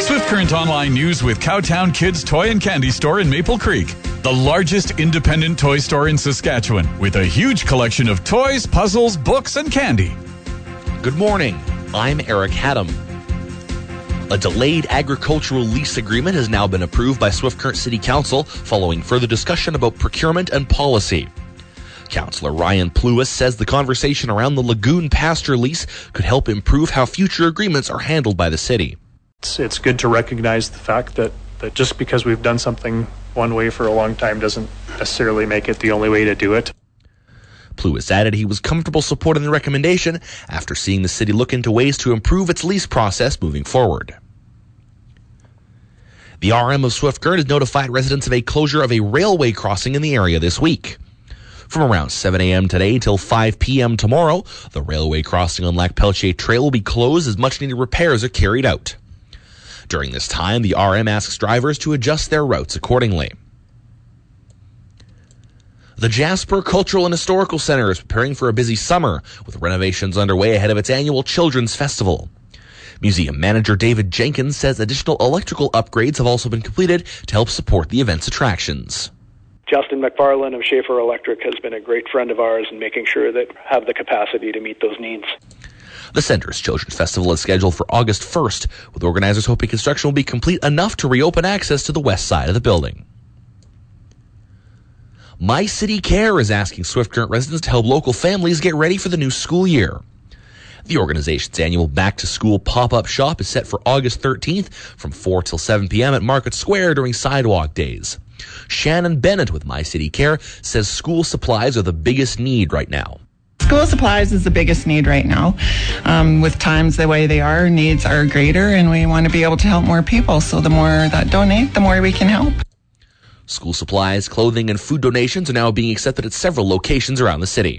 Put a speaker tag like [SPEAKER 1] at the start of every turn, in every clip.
[SPEAKER 1] Swift Current Online News with Cowtown Kids Toy and Candy Store in Maple Creek, the largest independent toy store in Saskatchewan, with a huge collection of toys, puzzles, books, and candy.
[SPEAKER 2] Good morning. I'm Eric Haddam. A delayed agricultural lease agreement has now been approved by Swift Current City Council following further discussion about procurement and policy. Councillor Ryan Pluis says the conversation around the Lagoon pasture lease could help improve how future agreements are handled by the city.
[SPEAKER 3] It's good to recognize the fact that just because we've done something one way for a long time doesn't necessarily make it the only way to do it.
[SPEAKER 2] Pluis added he was comfortable supporting the recommendation after seeing the city look into ways to improve its lease process moving forward. The RM of Swift Current has notified residents of a closure of a railway crossing in the area this week. From around 7 a.m. today till 5 p.m. tomorrow, the railway crossing on Lac Pelletier Trail will be closed as much-needed repairs are carried out. During this time, the RM asks drivers to adjust their routes accordingly. The Jasper Cultural and Historical Centre is preparing for a busy summer, with renovations underway ahead of its annual Children's Festival. Museum manager David Jenkins says additional electrical upgrades have also been completed to help support the event's attractions.
[SPEAKER 4] Justin McFarlane of Schaefer Electric has been a great friend of ours in making sure that we have the capacity to meet those needs.
[SPEAKER 2] The Centre's Children's Festival is scheduled for August 1st, with organizers hoping construction will be complete enough to reopen access to the west side of the building. My City Care is asking Swift Current residents to help local families get ready for the new school year. The organization's annual back-to-school pop-up shop is set for August 13th from 4 till 7 p.m. at Market Square during sidewalk days. Shannon Bennett with My City Care says school supplies are the biggest need right now.
[SPEAKER 5] School supplies is the biggest need right now. With times the way they are, needs are greater, and we want to be able to help more people. So the more that donate, the more we can help.
[SPEAKER 2] School supplies, clothing, and food donations are now being accepted at several locations around the city.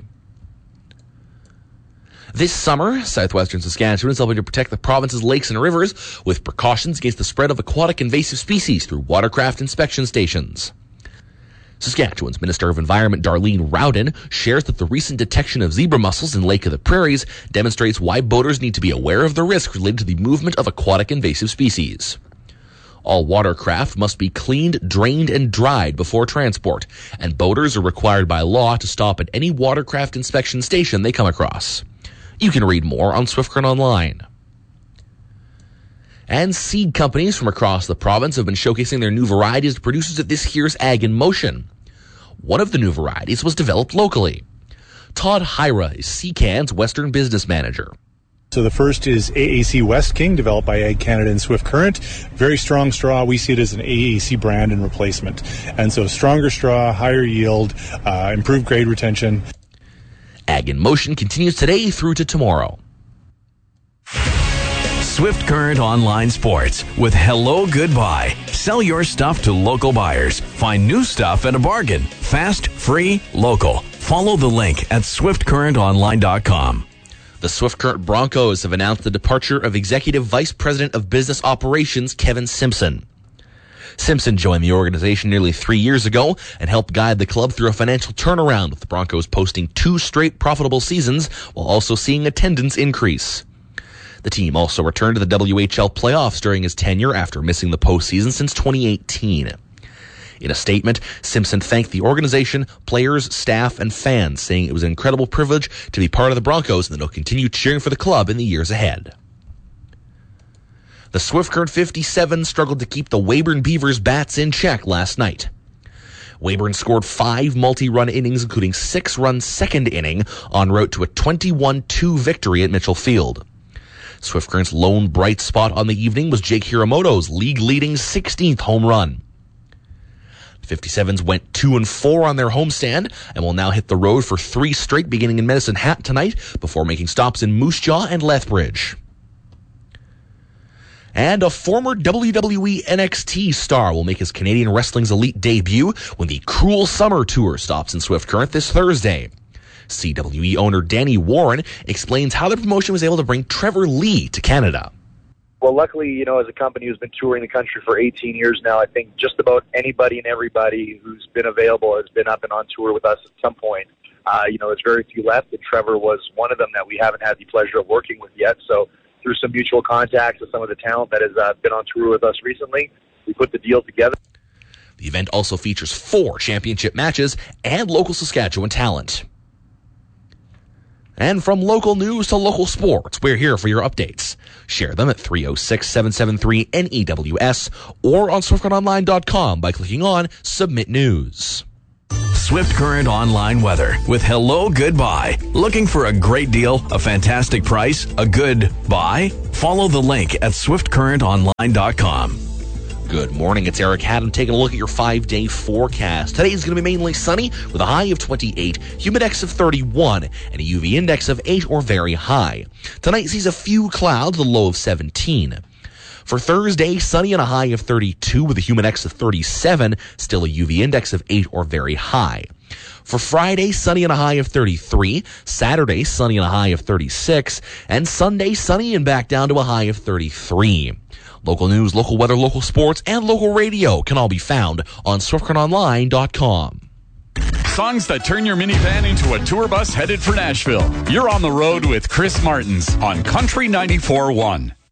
[SPEAKER 2] This summer, southwestern Saskatchewan is helping to protect the province's lakes and rivers with precautions against the spread of aquatic invasive species through watercraft inspection stations. Saskatchewan's Minister of Environment Darlene Rowden shares that the recent detection of zebra mussels in Lake of the Prairies demonstrates why boaters need to be aware of the risks related to the movement of aquatic invasive species. All watercraft must be cleaned, drained, and dried before transport, and boaters are required by law to stop at any watercraft inspection station they come across. You can read more on Swift Current Online. And seed companies from across the province have been showcasing their new varieties to producers at this year's Ag in Motion. One of the new varieties was developed locally. Todd Hyra is CCAN's Western Business Manager.
[SPEAKER 6] So the first is AAC West King, developed by Ag Canada and Swift Current. Very strong straw. We see it as an AAC brand and replacement. And so stronger straw, higher yield, improved grade retention.
[SPEAKER 2] Ag in Motion continues today through to tomorrow.
[SPEAKER 1] Swift Current Online Sports with Hello Goodbye. Sell your stuff to local buyers. Find new stuff at a bargain. Fast, free, local. Follow the link at swiftcurrentonline.com.
[SPEAKER 2] The Swift Current Broncos have announced the departure of Executive Vice President of Business Operations Kevin Simpson. Simpson joined the organization nearly 3 years ago and helped guide the club through a financial turnaround, with the Broncos posting 2 straight profitable seasons while also seeing attendance increase. The team also returned to the WHL playoffs during his tenure after missing the postseason since 2018. In a statement, Simpson thanked the organization, players, staff, and fans, saying it was an incredible privilege to be part of the Broncos and that he'll continue cheering for the club in the years ahead. The Swift Current 57 struggled to keep the Weyburn Beavers bats in check last night. Weyburn scored 5 multi-run innings, including 6-run second inning, en route to a 21-2 victory at Mitchell Field. Swift Current's lone bright spot on the evening was Jake Hiramoto's league-leading 16th home run. The 57s went 2-4 on their homestand and will now hit the road for 3 straight beginning in Medicine Hat tonight before making stops in Moose Jaw and Lethbridge. And a former WWE NXT star will make his Canadian Wrestling's Elite debut when the Cruel Summer Tour stops in Swift Current this Thursday. CWE owner Danny Warren explains how the promotion was able to bring Trevor Lee to Canada.
[SPEAKER 7] Well, luckily, as a company who's been touring the country for 18 years now, I think just about anybody and everybody who's been available has been up and on tour with us at some point. There's very few left, and Trevor was one of them that we haven't had the pleasure of working with yet. So through some mutual contacts with some of the talent that has been on tour with us recently, we put the deal together.
[SPEAKER 2] The event also features 4 championship matches and local Saskatchewan talent. And from local news to local sports, we're here for your updates. Share them at 306-773-NEWS or on SwiftCurrentOnline.com by clicking on Submit News.
[SPEAKER 1] Swift Current Online weather with Hello Goodbye. Looking for a great deal, a fantastic price, a good buy? Follow the link at SwiftCurrentOnline.com.
[SPEAKER 2] Good morning, it's Eric Haddam taking a look at your 5-day forecast. Today is going to be mainly sunny with a high of 28, humidex of 31, and a UV index of 8 or very high. Tonight sees a few clouds, with a low of 17. For Thursday, sunny and a high of 32 with a humidex of 37, still a UV index of 8 or very high. For Friday, sunny and a high of 33, Saturday, sunny and a high of 36, and Sunday, sunny and back down to a high of 33. Local news, local weather, local sports, and local radio can all be found on SwiftCurrentOnline.com.
[SPEAKER 8] Songs that turn your minivan into a tour bus headed for Nashville. You're on the road with Chris Martins on Country 94.1.